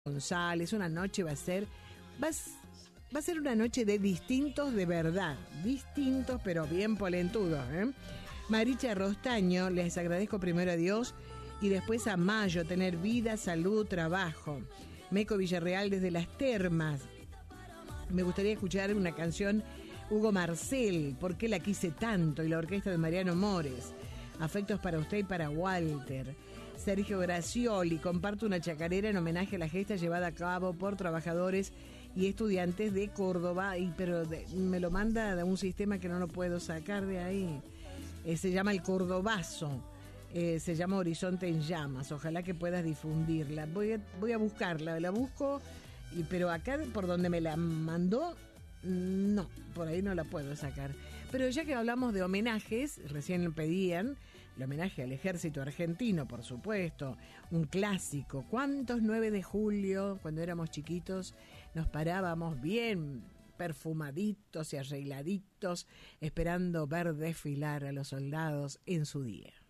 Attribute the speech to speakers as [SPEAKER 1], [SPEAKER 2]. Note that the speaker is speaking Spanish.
[SPEAKER 1] González. Una noche va a ser una noche de distintos de verdad, distintos pero bien polentudos, ¿eh? Maricha Rostaño, les agradezco primero a Dios y después a Mayo, tener vida, salud, trabajo. Meco Villarreal desde Las Termas. Me gustaría escuchar una canción Hugo Marcel, ¿por qué la quise tanto? Y la orquesta de Mariano Mores. Afectos para usted y para Walter. Sergio Gracioli, comparto una chacarera en homenaje a la gesta llevada a cabo por trabajadores y estudiantes de Córdoba, me lo manda de un sistema que no lo puedo sacar de ahí. Se llama El Cordobazo, se llama Horizonte en Llamas. Ojalá que puedas difundirla. Voy a buscarla, la busco, pero acá por donde me la mandó, no, por ahí no la puedo sacar. Pero ya que hablamos de homenajes, recién lo pedían, el homenaje al ejército argentino, por supuesto, un clásico. ¿Cuántos 9 de julio, cuando éramos chiquitos, nos parábamos bien perfumaditos y arregladitos, esperando ver desfilar a los soldados en su día?